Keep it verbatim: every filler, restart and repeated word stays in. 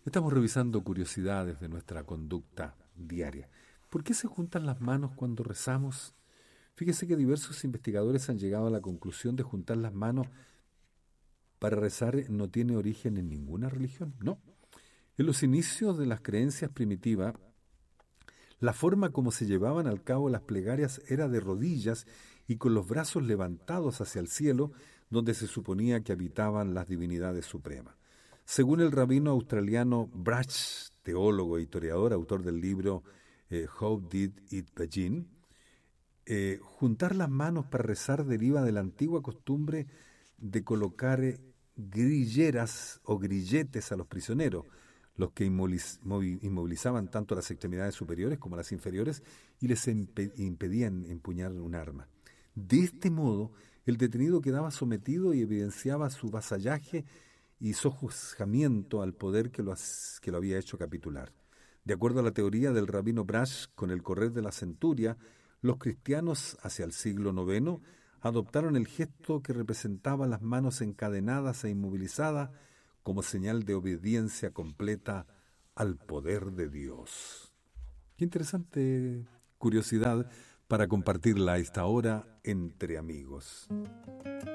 Estamos revisando curiosidades de nuestra conducta diaria. ¿Por qué se juntan las manos cuando rezamos? Fíjese que diversos investigadores han llegado a la conclusión de juntar las manos para rezar no tiene origen en ninguna religión, no. En los inicios de las creencias primitivas, la forma como se llevaban al cabo las plegarias era de rodillas y con los brazos levantados hacia el cielo, donde se suponía que habitaban las divinidades supremas. Según el rabino australiano Brach, teólogo e historiador, autor del libro eh, How Did It Begin, eh, juntar las manos para rezar deriva de la antigua costumbre de colocar eh, grilleras o grilletes a los prisioneros, los que inmoviliz- movi- inmovilizaban tanto las extremidades superiores como las inferiores y les impe- impedían empuñar un arma. De este modo, el detenido quedaba sometido y evidenciaba su vasallaje y sojuzgamiento al poder que lo, as- que lo había hecho capitular. De acuerdo a la teoría del rabino Brash, con el correr de la centuria, los cristianos hacia el siglo noveno adoptaron el gesto que representaba las manos encadenadas e inmovilizadas como señal de obediencia completa al poder de Dios. Qué interesante curiosidad para compartirla a esta hora entre amigos.